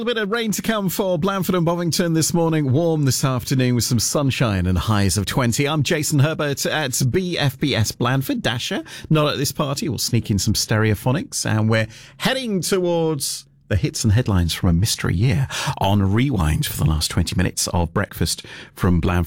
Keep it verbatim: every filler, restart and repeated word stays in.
A bit of rain to come for Blandford and Bovington this morning. Warm this afternoon with some sunshine and highs of twenty. I'm Jason Herbert at B F B S Blandford. Dasher, not at this party. We'll sneak in some stereophonics. And we're heading towards the hits and headlines from a mystery year on Rewind for the last twenty minutes of breakfast from Blandford.